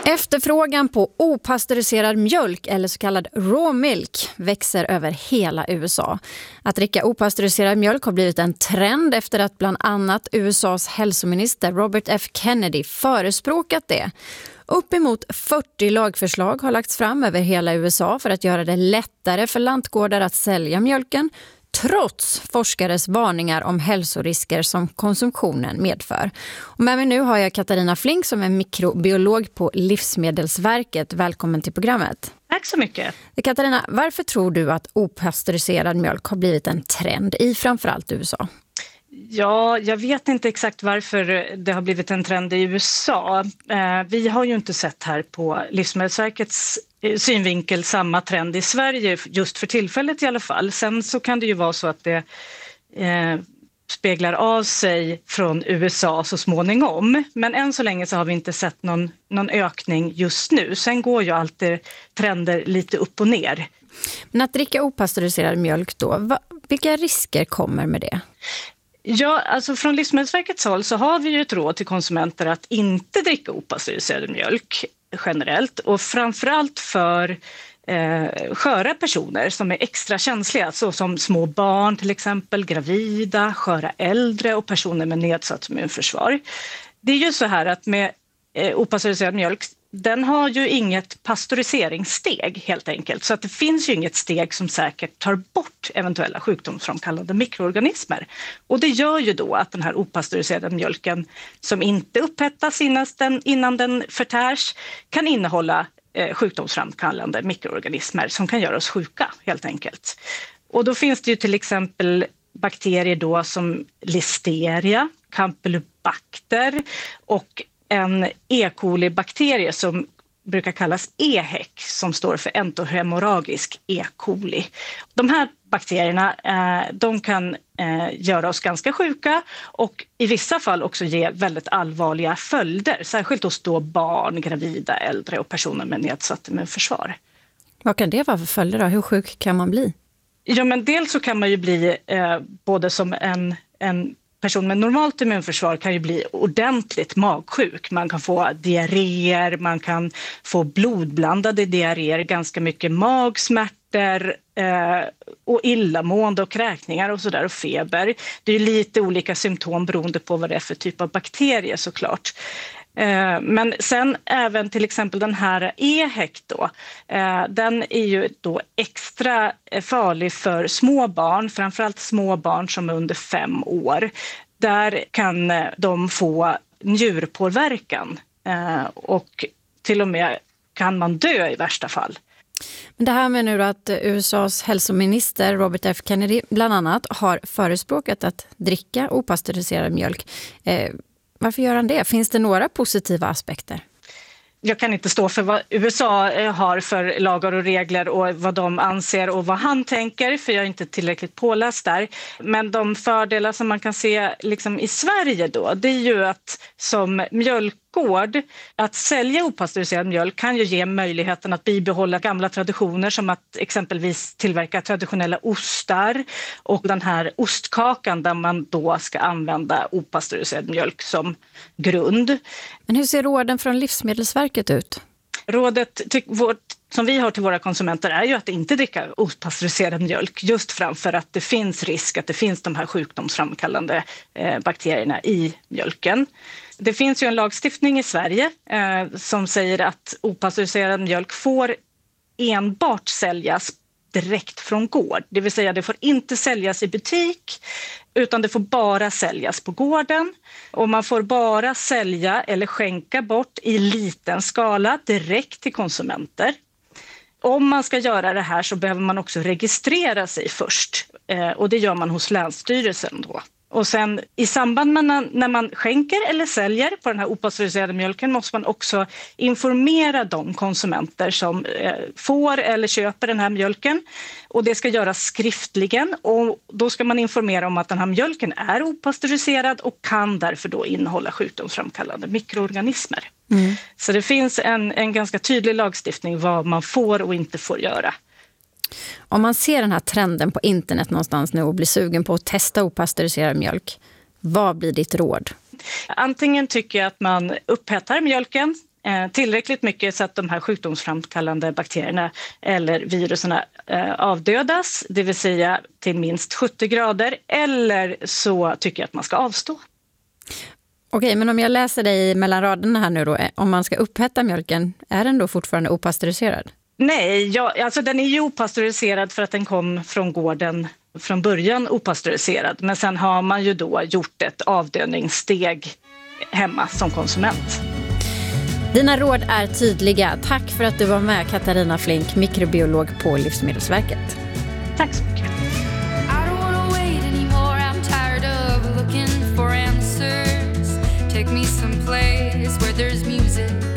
Efterfrågan på opastöriserad mjölk eller så kallad raw milk växer över hela USA. Att dricka opastöriserad mjölk har blivit en trend efter att bland annat USAs hälsominister Robert F. Kennedy förespråkat det. Uppemot 40 lagförslag har lagts fram över hela USA för att göra det lättare för lantgårdar att sälja mjölken, trots forskares varningar om hälsorisker som konsumtionen medför. Och med mig nu har jag Katarina Flink som är mikrobiolog på Livsmedelsverket. Välkommen till programmet. Tack så mycket. Katarina, varför tror du att opastöriserad mjölk har blivit en trend i framförallt USA? Ja, jag vet inte exakt varför det har blivit en trend i USA. Vi har ju inte sett här på Livsmedelsverkets synvinkel samma trend i Sverige just för tillfället i alla fall. Sen så kan det ju vara så att det speglar av sig från USA så småningom. Men än så länge så har vi inte sett någon ökning just nu. Sen går ju alltid trender lite upp och ner. Men att dricka opastöriserad mjölk då, vilka risker kommer med det? Ja, alltså från Livsmedelsverkets håll så har vi ju ett råd till konsumenter att inte dricka opastöriserad mjölk generellt. Och framförallt för sköra personer som är extra känsliga, så som små barn till exempel, gravida, sköra äldre och personer med nedsatt immunförsvar. Det är ju så här att med opastöriserad mjölk, den har ju inget pastöriseringssteg helt enkelt. Så att det finns ju inget steg som säkert tar bort eventuella sjukdomsframkallande mikroorganismer. Och det gör ju då att den här opastöriserade mjölken som inte upphettas innan den förtärs kan innehålla sjukdomsframkallande mikroorganismer som kan göra oss sjuka helt enkelt. Och då finns det ju till exempel bakterier då som Listeria, Campylobacter och en E. coli-bakterie som brukar kallas EHEC som står för entohemorragisk E. coli. De här bakterierna de kan göra oss ganska sjuka och i vissa fall också ge väldigt allvarliga följder. Särskilt hos då barn, gravida, äldre och personer med nedsatt immunförsvar. Vad kan det vara för följder då? Hur sjuk kan man bli? Ja, men dels så kan man ju bli både som en person med normalt immunförsvar kan ju bli ordentligt magsjuk. Man kan få diarréer, man kan få blodblandade diarréer, ganska mycket magsmärtor och illamående och kräkningar och sådär och feber. Det är lite olika symptom beroende på vad det är för typ av bakterie såklart. Men sen även till exempel den här EHEC då, den är ju då extra farlig för små barn, framförallt små barn som är under 5 år. Där kan de få njurpåverkan och till och med kan man dö i värsta fall. Men det här med nu att USAs hälsominister Robert F. Kennedy bland annat har förespråkat att dricka opastöriserad mjölk. Varför gör han det? Finns det några positiva aspekter? Jag kan inte stå för vad USA har för lagar och regler och vad de anser och vad han tänker, för jag är inte tillräckligt påläst där. Men de fördelar som man kan se liksom i Sverige då, det är ju att som mjölkgård, att sälja opastöriserad mjölk kan ju ge möjligheten att bibehålla gamla traditioner som att exempelvis tillverka traditionella ostar och den här ostkakan där man då ska använda opastöriserad mjölk som grund. Men hur ser råden från Livsmedelsverket ut? Rådet som vi har till våra konsumenter är ju att inte dricka opastöriserad mjölk just framför att det finns risk att det finns de här sjukdomsframkallande bakterierna i mjölken. Det finns ju en lagstiftning i Sverige som säger att opastöriserad mjölk får enbart säljas direkt från gård. Det vill säga det får inte säljas i butik utan det får bara säljas på gården. Och man får bara sälja eller skänka bort i liten skala direkt till konsumenter. Om man ska göra det här så behöver man också registrera sig först och det gör man hos Länsstyrelsen då. Och sen i samband med när man skänker eller säljer på den här opastöriserade mjölken måste man också informera de konsumenter som får eller köper den här mjölken. Och det ska göras skriftligen och då ska man informera om att den här mjölken är opastöriserad och kan därför då innehålla sjukdomsframkallande mikroorganismer. Så det finns en ganska tydlig lagstiftning vad man får och inte får göra. Om man ser den här trenden på internet någonstans nu och blir sugen på att testa opastöriserad mjölk, vad blir ditt råd? Antingen tycker jag att man upphettar mjölken tillräckligt mycket så att de här sjukdomsframkallande bakterierna eller viruserna avdödas, det vill säga till minst 70 grader, eller så tycker jag att man ska avstå. Okej, men om jag läser dig mellan raderna här nu då, om man ska upphetta mjölken, är den då fortfarande opastöriserad? Nej, alltså den är ju opastöriserad för att den kom från gården från början opastöriserad, men sen har man ju då gjort ett avdöningssteg hemma som konsument. Dina råd är tydliga. Tack för att du var med, Katarina Flink, mikrobiolog på Livsmedelsverket. Tack så mycket. Take me someplace where there's music